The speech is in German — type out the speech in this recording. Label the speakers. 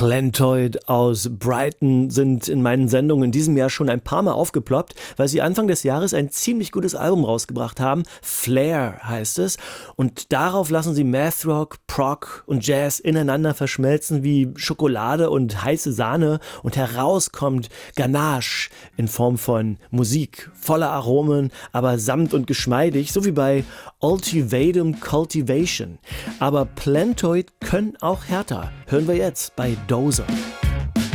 Speaker 1: Plantoid aus Brighton sind in meinen Sendungen in diesem Jahr schon ein paar Mal aufgeploppt, weil sie Anfang des Jahres ein ziemlich gutes Album rausgebracht haben. Flair heißt es. Und darauf lassen sie Mathrock, Prog und Jazz ineinander verschmelzen wie Schokolade und heiße Sahne. Und heraus kommt Ganache in Form von Musik, voller Aromen, aber samt und geschmeidig, so wie bei Ultivatum Cultivation. Aber Plantoid können auch härter. Hören wir jetzt bei Dozer.